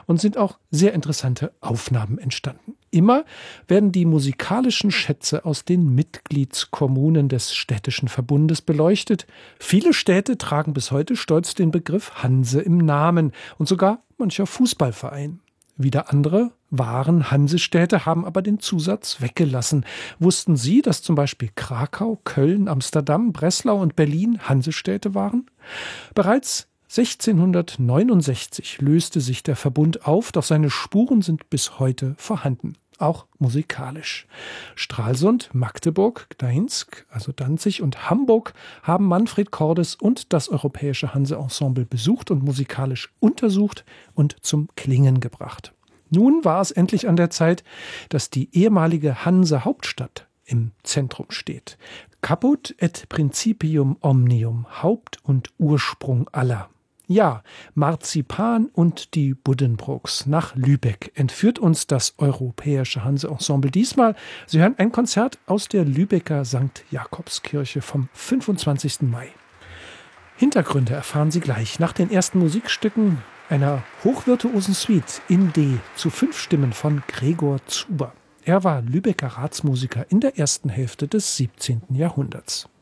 und sind auch sehr interessante Aufnahmen entstanden. Immer werden die musikalischen Schätze aus den Mitgliedskommunen des städtischen Verbundes beleuchtet. Viele Städte tragen bis heute stolz den Begriff Hanse im Namen und sogar mancher Fußballverein. Wieder andere waren Hansestädte, haben aber den Zusatz weggelassen. Wussten Sie, dass zum Beispiel Krakau, Köln, Amsterdam, Breslau und Berlin Hansestädte waren? Bereits 1669 löste sich der Verbund auf, doch seine Spuren sind bis heute vorhanden, auch musikalisch. Stralsund, Magdeburg, Gdańsk, also Danzig und Hamburg haben Manfred Cordes und das Europäische Hanse-Ensemble besucht und musikalisch untersucht und zum Klingen gebracht. Nun war es endlich an der Zeit, dass die ehemalige Hanse-Hauptstadt im Zentrum steht. Caput et principium omnium, Haupt und Ursprung aller. Ja, Marzipan und die Buddenbrooks nach Lübeck entführt uns das Europäische Hanse-Ensemble diesmal. Sie hören ein Konzert aus der Lübecker St. Jakobskirche vom 25. Mai. Hintergründe erfahren Sie gleich nach den ersten Musikstücken einer hochvirtuosen Suite in D zu 5 Stimmen von Gregor Zuber. Er war Lübecker Ratsmusiker in der ersten Hälfte des 17. Jahrhunderts.